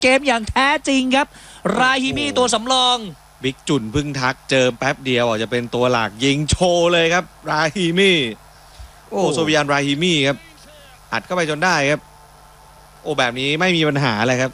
เกมอย่างแท้จริงครับราฮิมีตัวสำรองบิ๊กจุนพึ่งทักเจอแป๊บเดียวจะเป็นตัวหลักยิงโชว์เลยครับราฮิมีโซเวียนราฮิมีครับอัดเข้าไปจนได้ครับแบบนี้ไม่มีปัญหาเลยครับ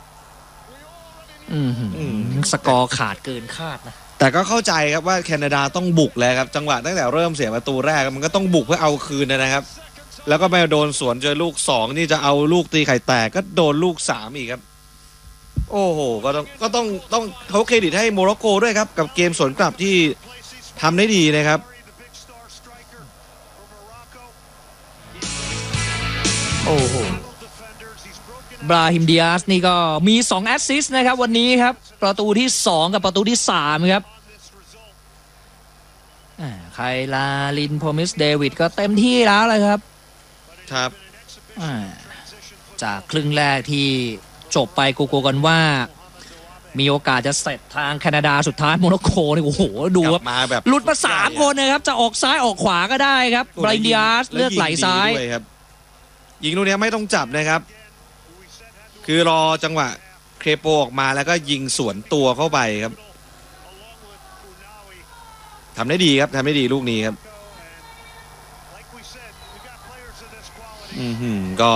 สกอร์ขาดเกินคาดนะแต่ก็เข้าใจครับว่าแคนาดาต้องบุกเลยครับจังหวะตั้งแต่เริ่มเสียประตูแรกมันก็ต้องบุกเพื่อเอาคืนนะครับแล้วก็ไปโดนสวนเจอลูก2นี่จะเอาลูกตีไข่แตกก็โดนลูก3อีกครับโอ้โหก็ต้องเขาเครดิตให้โมร็อกโกด้วยครับกับเกมสวนกลับที่ทำได้ดีนะครับโอ้โหบราฮิมดิอาสนี่ก็มี2แอสซิสต์นะครับวันนี้ครับประตูที่2กับประตูที่3ครับไคลาลินโพมิสเดวิดก็เต็มที่แล้วเลยครับครับจากครึ่งแรกที่จบไปโกโก้กันว่ามีโอกาสจะเสร็จทางแคนาดาสุดท้ายโมร็อกโกนี่โอ้โหดูครับหลุดมา3คนนะครับจะออกซ้ายออกขวาก็ได้ครับบราฮิมดิอาสเลือกไหลซ้ายยิงลูกนี้ไม่ต้องจับนะครับคือรอจังหวะเครโปออกมาแล้วก็ยิงสวนตัวเข้าไปครับทำได้ดีครับทำได้ดีลูกนี้ครับก็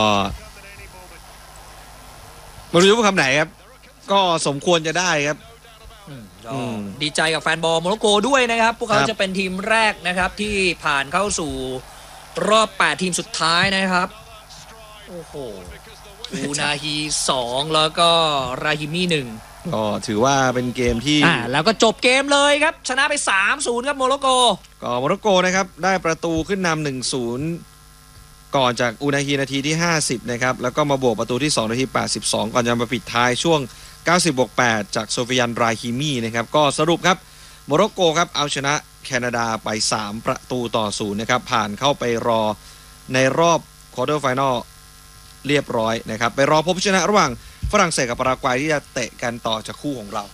ไม่รู้จะพูดคำไหนครับก็สมควรจะได้ครับดีใจกับแฟนบอลโมร็อกโกด้วยนะครับพวกเขาจะเป็นทีมแรกนะครับที่ผ่านเข้าสู่รอบ8ทีมสุดท้ายนะครับโอ้โหอูนาฮี2แล้วก็ราฮิมี1 ก็ถือว่าเป็นเกมที่แล้วก็จบเกมเลยครับชนะไป 3-0 ครับโมร็อกโกก็โมร็อกโกนะครับได้ประตูขึ้นนำ 1-0 ก่อนจากอูนาฮีนาทีที่50นะครับแล้วก็มาบวกประตูที่2นาที82ก่อนจะมาปิดท้ายช่วง90+8จากโซเฟียนราฮิมีนะครับก็สรุปครับโมร็อกโกครับเอาชนะแคนาดาไป3-0นะครับผ่านเข้าไปรอในรอบควอเตอร์ไฟนอลเรียบร้อยนะครับไปรอพบชนะระหว่างฝรั่งเศสกับปารากวัยที่จะเตะกันต่อจากคู่ของเรา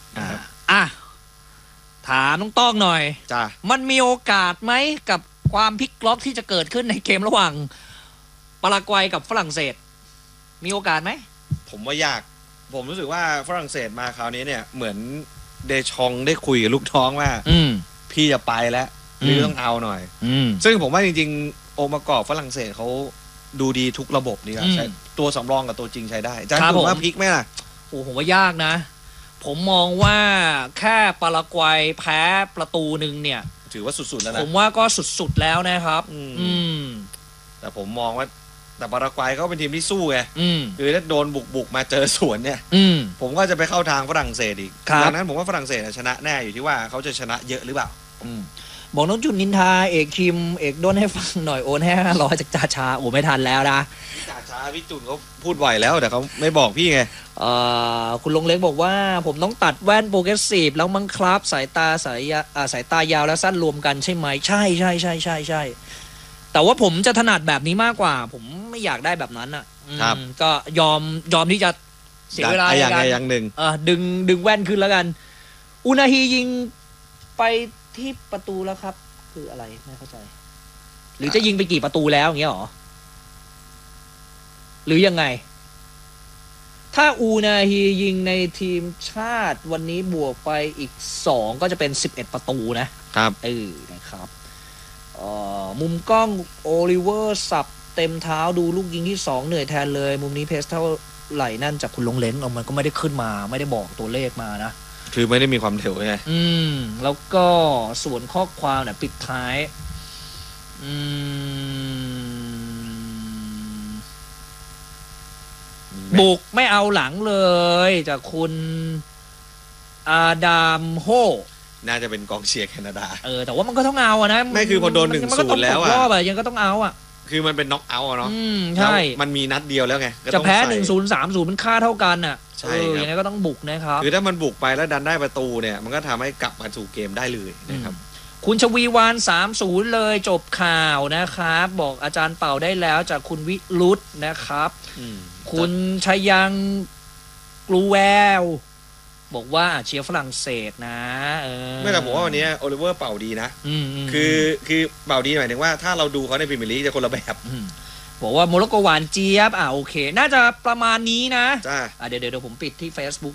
ถามน้องต้องหน่อยจ้ะมันมีโอกาสไหมกับความพลิกล็อกที่จะเกิดขึ้นในเกมระหว่างปารากวัยกับฝรั่งเศสมีโอกาสไหมผมว่ายากผมรู้สึกว่าฝรั่งเศสมาคราวนี้เนี่ยเหมือนเดชองได้คุยกับลูกท้องว่าพี่จะไปแล้วพี่ต้องเอาหน่อยซึ่งผมว่าจริงๆองค์ประกอบฝรั่งเศสเขาดูดีทุกระบบนี่ครับใช้ตัวสำรองกับตัวจริงใช้ได้อาจารย์ผมว่าพลิกไหมล่ะผมว่ายากนะผมมองว่าแค่ปารากวัยแพ้ประตูหนึ่งเนี่ยถือว่าสุดๆแล้วนะผมว่าก็สุดๆแล้วนะครับแต่ผมมองว่าแต่ปารากวัยเขาเป็นทีมที่สู้ไงคือถ้าโดนบุกมาเจอสวนเนี่ยผมก็จะไปเข้าทางฝรั่งเศสอีกดังนั้นผมว่าฝรั่งเศสชนะแน่อยู่ที่ว่าเขาจะชนะเยอะหรือเปล่าบอกน้องจุนนินทาเอกคิมเอกด้นให้ฟังหน่อยโอนให้500จากจ่าชาไม่ทันแล้วนะจ่าชาพี่จุนเขาพูดไหวแล้วแต่เขาไม่บอกพี่ไงคุณลงเล็กบอกว่าผมต้องตัดแว่นโปรเกรสซีฟแล้วมั้งครับสายตายาวและสั้นรวมกันใช่ไหมใช่แต่ว่าผมจะถนัดแบบนี้มากกว่าผมไม่อยากได้แบบนั้นอ่ะก็ยอมที่จะเสียเวลาอย่างหนึ่งดึงแว่นขึ้นแล้วกันอุนาฮียิงไปที่ประตูแล้วครับคืออะไรไม่เข้าใจหรือจะยิงไปกี่ประตูแล้วอย่างเงี้ยหรอหรือยังไงถ้าอูนาฮียิงในทีมชาติวันนี้บวกไปอีก2ก็จะเป็น11ประตูนะครับนะครับมุมกล้องโอลิเวอร์สับเต็มเท้าดูลูกยิงที่2เหนื่อยแทนเลยมุมนี้เพสเท่าไหร่นั่นจากคุณลงเล้งมันก็ไม่ได้ขึ้นมาไม่ได้บอกตัวเลขมานะคือไม่ได้มีความเร็วไงแล้วก็ส่วนข้อความเนี่ยปิดท้ายบุกไม่เอาหลังเลยจากคุณอาดามโฮน่าจะเป็นกองเชียร์แคนาดาแต่ว่ามันก็ต้องเอาอะนะไม่คือพอโดน 1-0 แล้วอะยังก็ต้องเอาอะคือมันเป็นน็อกเอาท์เนาะใช่มันมีนัดเดียวแล้วไงจะแพ้ 1-0 3-0 มันค่าเท่ากันอะใช่ยังไงก็ต้องบุกนะครับคือถ้ามันบุกไปแล้วดันได้ประตูเนี่ยมันก็ทำให้กลับมาสู่เกมได้เลยนะครับคุณชวีวาน 3-0 เลยจบข่าวนะครับบอกอาจารย์เป่าได้แล้วจากคุณวิรุธนะครับคุณชัยยังกลูแววบอกว่าเชียร์ฝรั่งเศสนะไม่แต่ผมว่าวันนี้โอลิเวอร์เป่าดีนะคือเป่าดีหมายถึงว่าถ้าเราดูเขาในพรีเมียร์ลีกจะคนละแบบบอกว่าโมร็อกโกหวานเจี๊ยบโอเคน่าจะประมาณนี้นะเดี๋ยวผมปิดที่ Facebook